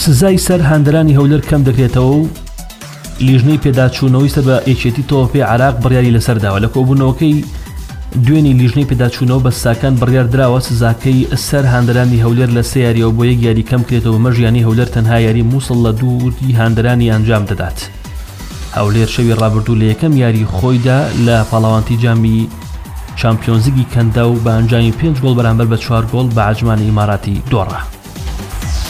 سزای سەر هاندەرانی هەولێر کەم دەکرێتەوە و لیژنەی پێداچوونەوەی سەر بە یەکێتی تۆپی عراق بڕیاری لەسەرداوە. لە کۆبوونەوەکەی دوێنی لیژنەی پێداچوونەوە بە ساکان بڕیار دراوە سزاکەی سەر هاندەرانی هەولێر لە 3 یاریەوە بۆ 1 یاری کەم کرێتەوە. مەژیانی هەولێر تەنها یاری مووسڵ لە دووری هاندەرانی ئەنجام دەدات. هەولێر شەوی ڕابردوو لە یەکەم یاری خۆیدا لە پاڵەوانتی جامی چامپیۆنز لیگی کەندا و بە ئەنجامی 5 گۆڵ بەرامبەر بە 4 گۆڵ بە عەجمانی ئیماراتی دۆڕا.